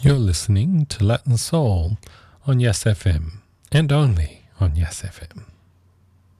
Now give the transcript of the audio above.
You're listening to Latin Soul on Yes FM, and only on Yes FM.